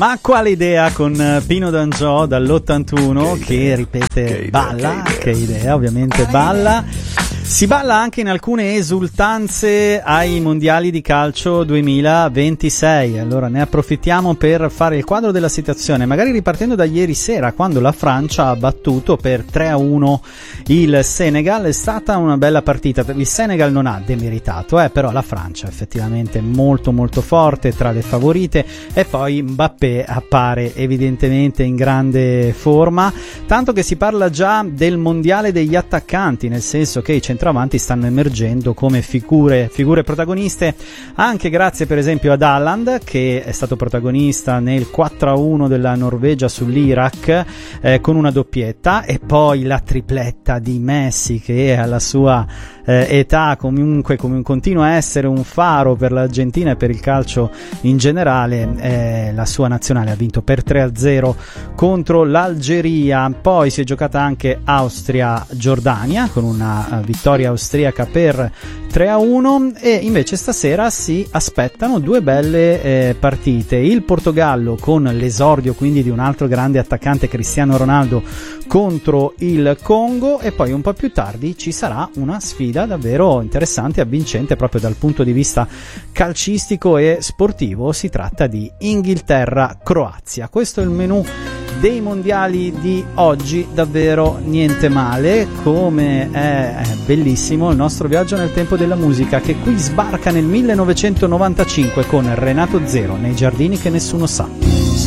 Ma quale idea con Pino D'Angiò dall'81 che ripete balla, che idea, ovviamente balla. Si balla anche in alcune esultanze ai mondiali di calcio 2026, allora ne approfittiamo per fare il quadro della situazione, magari ripartendo da ieri sera quando la Francia ha battuto per 3-1 il Senegal. È stata una bella partita, il Senegal non ha demeritato, però la Francia effettivamente molto molto forte, tra le favorite, e poi Mbappé appare evidentemente in grande forma, tanto che si parla già del mondiale degli attaccanti, nel senso che i centravanti stanno emergendo come figure protagoniste, anche grazie per esempio ad Haaland, che è stato protagonista nel 4-1 della Norvegia sull'Iraq con una doppietta, e poi la tripletta di Messi, che alla sua età comunque continua a essere un faro per l'Argentina e per il calcio in generale. La sua nazionale ha vinto per 3-0 contro l'Algeria. Poi si è giocata anche Austria-Giordania con una vittoria austriaca per 3-1, e invece stasera si aspettano due belle partite: il Portogallo con l'esordio quindi di un altro grande attaccante, Cristiano Ronaldo, contro il Congo, e poi un po' più tardi ci sarà una sfida davvero interessante e avvincente proprio dal punto di vista calcistico e sportivo. Si tratta di Inghilterra-Croazia. Questo è il menù dei mondiali di oggi, davvero niente male, come è bellissimo il nostro viaggio nel tempo della musica, che qui sbarca nel 1995 con Renato Zero, Nei giardini che nessuno sa.